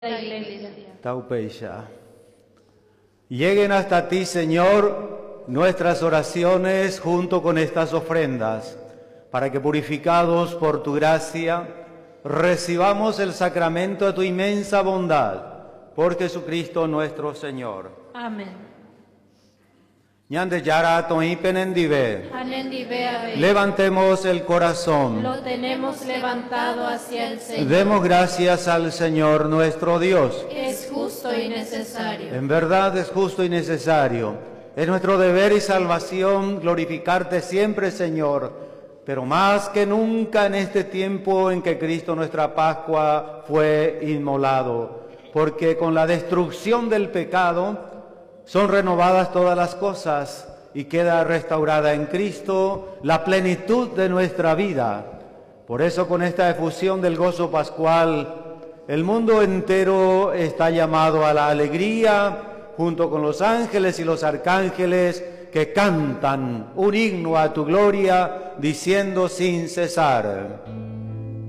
la Iglesia. Taupeya. Lleguen hasta ti, Señor, nuestras oraciones junto con estas ofrendas, para que purificados por tu gracia, recibamos el sacramento de tu inmensa bondad, por Jesucristo nuestro Señor. Amén. Ñande yara toí penendive. Anendive ave. Levantemos el corazón. Lo tenemos levantado hacia el Señor. Demos gracias al Señor nuestro Dios. Es justo y necesario. En verdad es justo y necesario. Es nuestro deber y salvación glorificarte siempre, Señor, pero más que nunca en este tiempo en que Cristo nuestra Pascua fue inmolado, porque con la destrucción del pecado son renovadas todas las cosas y queda restaurada en Cristo la plenitud de nuestra vida. Por eso, con esta efusión del gozo pascual, el mundo entero está llamado a la alegría, junto con los ángeles y los arcángeles que cantan un himno a tu gloria, diciendo sin cesar: